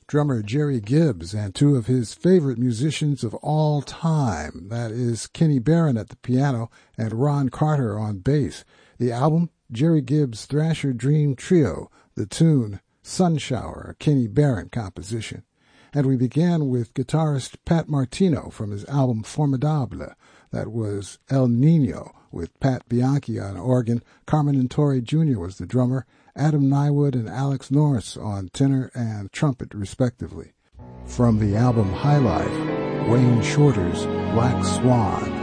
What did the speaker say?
drummer Jerry Gibbs and two of his favorite musicians of all time. That is Kenny Barron at the piano and Ron Carter on bass. The album, Jerry Gibbs' Thrasher Dream Trio, the tune Sun Shower, a Kenny Barron composition. And we began with guitarist Pat Martino from his album Formidable. That was El Nino with Pat Bianchi on organ. Carmen and Torrey Jr. was the drummer. Adam Nywood and Alex Norris on tenor and trumpet, respectively. From the album High Life, Wayne Shorter's Black Swan.